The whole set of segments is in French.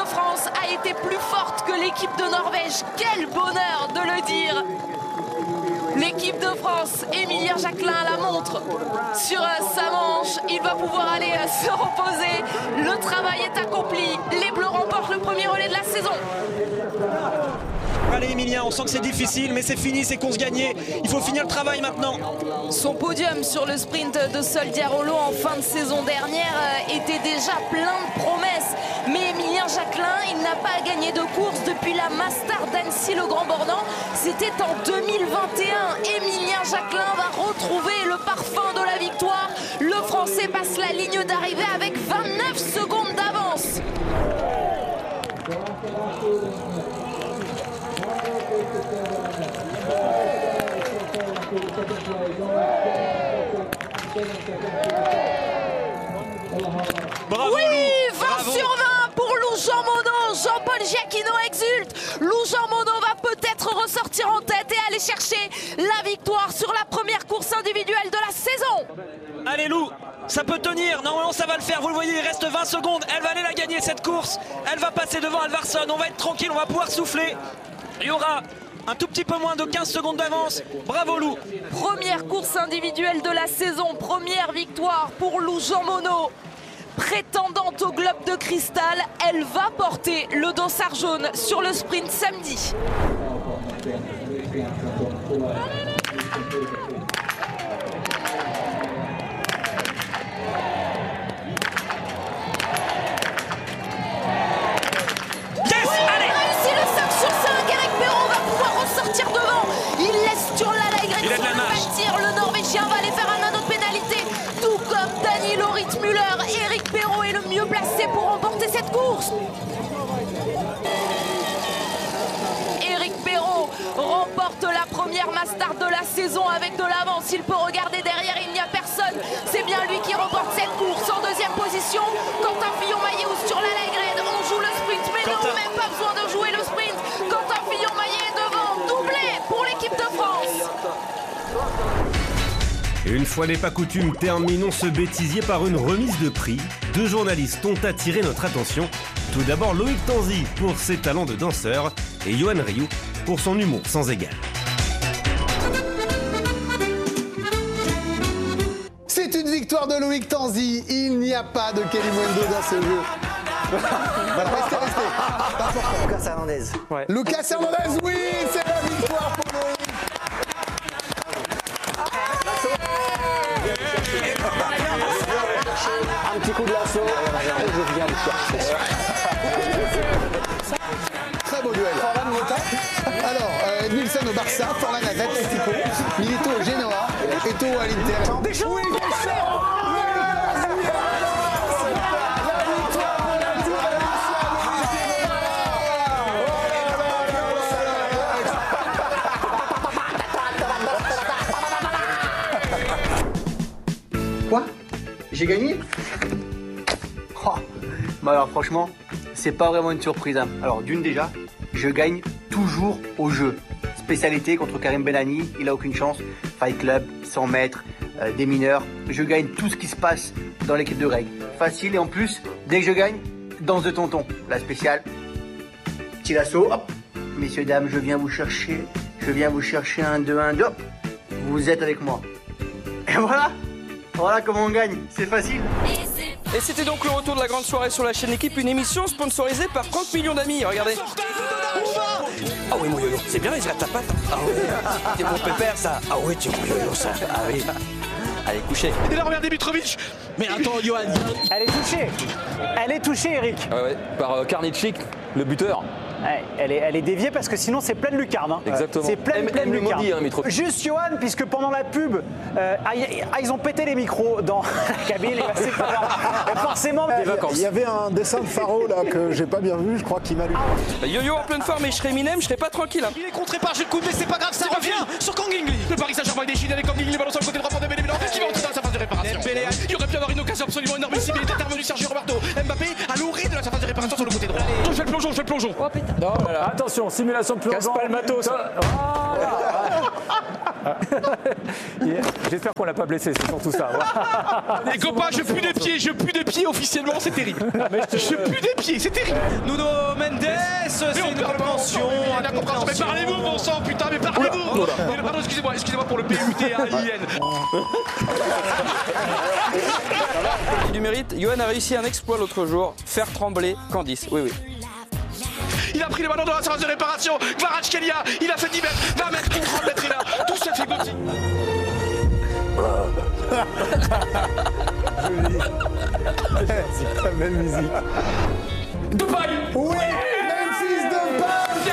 de France a été plus forte que l'équipe de Norvège. Quel bonheur de le dire! L'équipe de France, Émilien Jacquelin la montre sur sa manche. Il va pouvoir aller se reposer. Le travail est accompli. Les Bleus remportent le premier relais de la saison. Allez Émilien, on sent que c'est difficile, mais c'est fini, c'est course gagnée. Il faut finir le travail maintenant. Son podium sur le sprint de Soldier-Rollo en fin de saison dernière était déjà plein de promesses. Mais Émilien Jacquelin, il n'a pas gagné de course depuis la Mastart d'Annecy-le-Grand-Bornand. C'était en 2021. Émilien Jacquelin va retrouver le parfum de la victoire. Le Français passe la ligne d'arrivée avec 29 secondes d'avance. Bravo, oui, Lou. 20 Bravo. sur 20 pour Lou Jean Monod. Jean-Paul Giacchino exulte. Lou Jean Monod va peut-être ressortir en tête et aller chercher la victoire sur la première course individuelle de la saison. Allez Lou, ça peut tenir, normalement ça va le faire, vous le voyez, il reste 20 secondes, elle va aller la gagner cette course, elle va passer devant Alvarsson, on va être tranquille, on va pouvoir souffler. Il y aura un tout petit peu moins de 15 secondes d'avance, bravo Lou. Première course individuelle de la saison, première victoire pour Lou Jean Monod. Prétendante au globe de cristal, elle va porter le dossard jaune sur le sprint samedi. Sortir devant, il laisse Sturla Lagrette bâtir. Le Norvégien va aller faire un anneau de pénalité, tout comme Danilo Rittmüller. Eric Perrault est le mieux placé pour remporter cette course. Eric Perrault remporte la première Mastart de la saison avec de l'avance. Il peut regarder derrière, il n'y a personne. C'est bien lui qui remporte cette course. En deuxième position, Quentin Fillon-Maillet ou Sturla Lagrette. On joue le sprint, mais non, même pas besoin de jouer le sprint. Quentin Fillon-Maillet est devant, doublé pour l'équipe de France. Une fois n'est pas coutume, terminons ce bêtisier par une remise de prix. Deux journalistes ont attiré notre attention. Tout d'abord Loïc Tanzi pour ses talents de danseur et Yohan Ryu pour son humour sans égal. C'est une victoire de Loïc Tanzi. Il n'y a pas de Kalimundo dans ce jeu. Voilà, restez. Pas important. Lucas Hernandez. Ouais. Lucas Hernandez, oui, c'est la victoire pour Loïc. Un petit coup de lasso. Je viens de chercher. Très beau duel. Alors, Edmilson au Barça, Forlan à l'Atlético, Milito au Genoa, Eto'o à l'Inter. Oui, Quoi? J'ai gagné? Oh. Bah alors franchement, c'est pas vraiment une surprise. Hein. Alors d'une déjà, je gagne toujours au jeu. Spécialité contre Karim Benani, il a aucune chance. Fight Club, 100 mètres, des mineurs. Je gagne tout ce qui se passe dans l'équipe de Greg. Facile et en plus, dès que je gagne, danse de tonton. La spéciale, petit lasso, hop. Messieurs, dames, je viens vous chercher. Je viens vous chercher un 2-1-2. Hop. Vous êtes avec moi. Et voilà. Voilà comment on gagne, c'est facile. Et c'était donc le retour de la grande soirée sur la chaîne Équipe, une émission sponsorisée par 30 millions d'amis, regardez. Ah oui mon yo-yo, c'est bien, il se ta patte. Ah oui, t'es mon pépère ça. Ah oui, tu es mon yo-yo ça. Ah oui. Allez, couchez. Et là, regardez Mitrovic. Mais attends, Yohan. Elle est touchée. Elle est touchée, Eric. Ouais, par Karnitschik, le buteur. Ouais, elle est déviée parce que sinon c'est plein de lucarne. Hein. Exactement. C'est plein de lucarne. Maudit, hein, Mitrovic. Juste Yohan, puisque pendant la pub, ils ont pété les micros dans la cabine. Et forcément, des vacances. Il y avait un dessin de Faro là que j'ai pas bien vu, je crois qu'il m'a lu. Yo-yo en pleine forme et je serais Eminem, je serais pas tranquille. Hein. Il est contré par Jules Koundé, c'est pas grave, ça revient sur Kang In Lee. Le Paris Saint-Germain est déchiré avec Kang In Lee, le ballon sur le côté droit pour Dembélé, qui va entrer dans la surface de réparation. Dembélé, il aurait pu avoir une occasion absolument énorme ici, mais il est intervenu Sergio Roberto. Mbappé à l'orée de la surface de réparation sur le côté droit. Je fais le plongeon. Oh putain. Non, voilà. Attention, simulation de plongeon. Casse pas le matos. J'espère qu'on l'a pas blessé, c'est surtout ça. Les copains, je pue des pieds officiellement, c'est terrible. Je pue des pieds, c'est terrible. Nuno Mendes, c'est une compréhension. Mais parlez-vous, bon sang, putain, mais parlez-vous. Pardon, excusez-moi pour le PUTAIN. Du mérite, Johan a réussi un exploit l'autre jour, faire trembler Candice. Oui. Il a pris les ballons dans la surface de réparation. Kvaratskhelia, il a fait 10 mètres, 20 mètres, contre Petrina. Tout ça fait Gauthier. Joli. C'est la belle musique. Dubaï. Oui, Memphis Depay.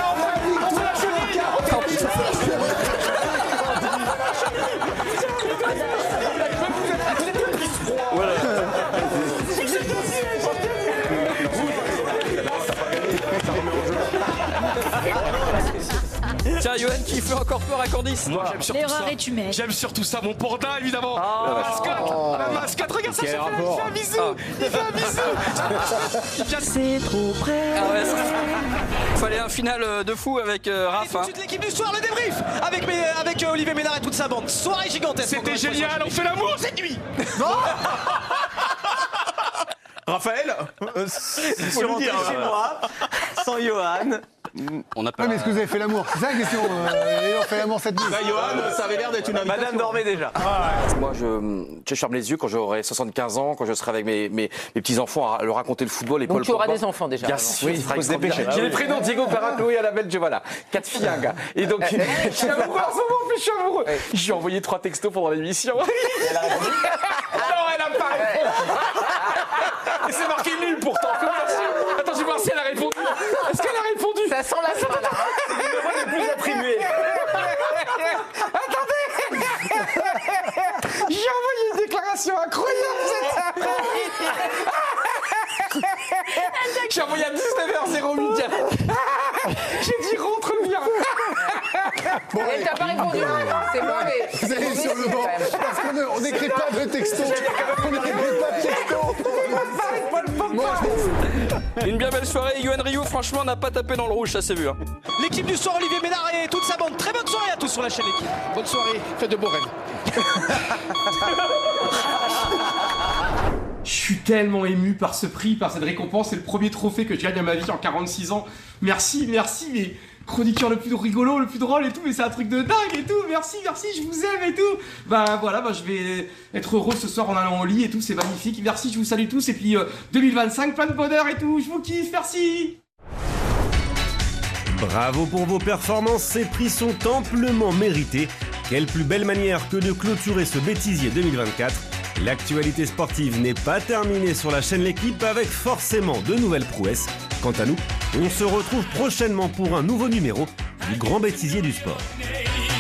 Tiens, Johan qui fait encore peur à Candice. L'erreur est humaine. J'aime surtout ça, mon panda évidemment. La mascotte, regarde ça, il fait un bisou. Il fait un bisou. C'est trop près. Ah ouais, fallait un final de fou avec Raph. Tout de suite l'équipe du soir, le débrief avec Olivier Ménard et toute sa bande. Soirée gigantesque. C'était génial, on fait l'amour cette nuit. Raphaël, Je suis rentré chez moi, sans Johan. On n'a pas. Ouais, mais est-ce que vous avez fait l'amour? C'est ça la question. Et on fait l'amour cette nuit. Johan, ça avait l'air d'être une invitation. Madame dormait déjà. Moi, je ferme les yeux quand j'aurai 75 ans, quand je serai avec mes petits-enfants à leur raconter le football. Et Donc Paul tu auras Pogba. des enfants déjà. Bien alors. sûr, Oui, il sera faut se dépêcher. extraordinaire. J'ai les prénoms Diego, Ferrat, Chloé, Annabelle, voilà. 4 filles, un gars. Et donc, je suis amoureux en ce moment, en plus, je suis amoureux. Je lui ai envoyé 3 textos pendant l'émission. Non, elle a pas répondu. Et c'est marqué nul pourtant. Attends, je vais voir si elle a répondu. Est-ce qu'elle a répondu? Ça sent la fin là. Plus attribué. Attendez. J'ai envoyé une déclaration incroyable. J'ai envoyé à 19h08. J'ai dit rentre bien. Bon, elle t'a pas répondu. C'est mauvais. Vous allez sur le banc. Parce qu'on n'écrit pas de texto. On n'écrit pas de texto. Moi, je m'en fous. Une bien belle soirée. Johan Rioux, franchement, n'a pas tapé dans le rouge, ça s'est vu. Hein. L'équipe du soir, Olivier Ménard et toute sa bande. Très bonne soirée à tous sur la chaîne L'équipe. Bonne soirée, faites de beaux rêves. Je suis tellement ému par ce prix, par cette récompense. C'est le premier trophée que je gagne à ma vie en 46 ans. Merci, mais chroniqueur le plus rigolo, le plus drôle et tout, mais c'est un truc de dingue et tout. Merci, je vous aime et tout. Je vais être heureux ce soir en allant au lit et tout, c'est magnifique. Merci, je vous salue tous et puis 2025, plein de bonheur et tout. Je vous kiffe, merci. Bravo pour vos performances, ces prix sont amplement mérités. Quelle plus belle manière que de clôturer ce bêtisier 2024. L'actualité sportive n'est pas terminée sur la chaîne L'équipe avec forcément de nouvelles prouesses. Quant à nous, on se retrouve prochainement pour un nouveau numéro du Grand Bêtisier du Sport.